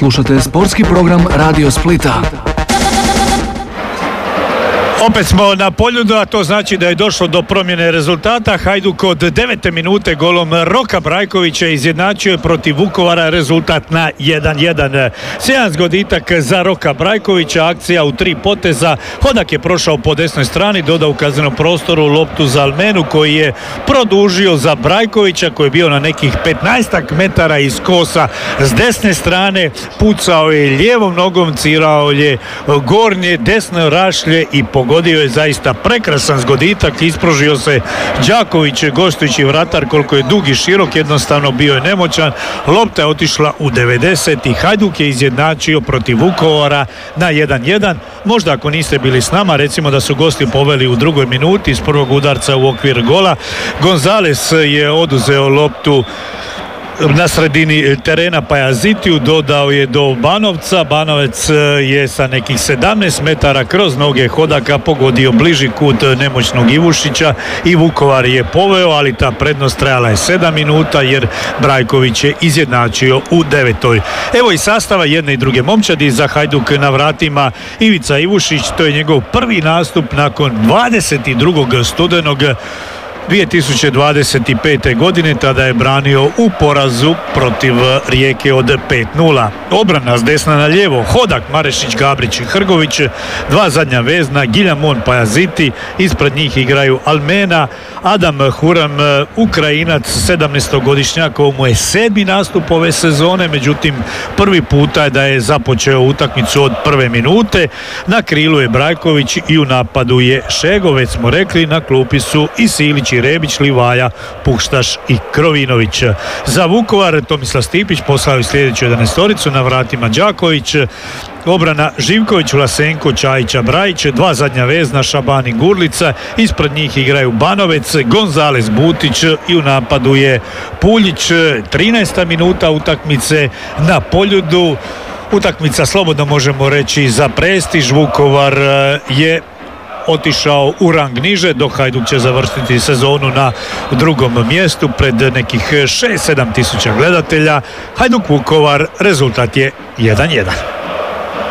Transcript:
Slušate sportski program Radio Splita. Opet smo na Poljudu, a to znači da je došlo do promjene rezultata. Hajduk od 9. minute golom Roka Brajkovića izjednačio je protiv Vukovara rezultat na 1:1. Sjajan zgoditak za Roka Brajkovića, akcija u 3 poteza. Hodak je prošao po desnoj strani, dodao u kaznenom prostoru loptu za Almenu koji je produžio za Brajkovića koji je bio na nekih 15 metara iz kosa s desne strane. Pucao je lijevom nogom, cirao je gornje desno rašlje i pogodio je zaista prekrasan zgoditak. Ispružio se Đaković, gostujući vratar, koliko je dug i širok, jednostavno bio je nemoćan. Lopta je otišla u 90 i Hajduk je izjednačio protiv Vukovara na 1:1. Možda ako niste bili s nama, recimo da su gosti poveli u 2. minuti iz prvog udarca u okvir gola. Gonzales je oduzeo loptu na sredini terena Pajazitiju, dodao je do Banovca. Banovec je sa nekih 17 metara kroz noge Hodaka pogodio bliži kut nemoćnog Ivušića i Vukovar je poveo, ali ta prednost trajala je 7 minuta jer Brajković je izjednačio u 9. Evo i sastava jedne i druge momčadi. Za Hajduk na vratima Ivica Ivušić, to je njegov prvi nastup nakon 22. studenog 2025. godine, tada je branio u porazu protiv Rijeke od 5:0. Obrana s desna na lijevo, Hodak, Marešić, Gabrić i Hrgović, 2 zadnja vezna, Giljamon, Pajaziti, ispred njih igraju Almena, Adam Huram, Ukrajinac, 17-godišnjak, ovo mu je 7. nastup ove sezone, međutim prvi puta je da je započeo utakmicu od 1. minute. Na krilu je Brajković i u napadu je Šego, već smo rekli, na klupi su i Silić, Rebić, Livaja, Puštaš i Krovinović. Za Vukovar Tomislav Stipić poslao je sljedeću 11-oricu, na vratima Đaković, obrana Živković, Vlasenko, Čajića, Brajić, 2 zadnja vezna, Šabani, Gurlica, ispred njih igraju Banovec, Gonzales, Butić i u napadu je Puljić. 13. minuta utakmice na Poljudu. Utakmica, slobodno možemo reći, za prestiž. Vukovar je otišao u rang niže, dok Hajduk će završiti sezonu na 2. mjestu pred nekih 6-7 tisuća gledatelja. Hajduk Vukovar, rezultat je 1:1.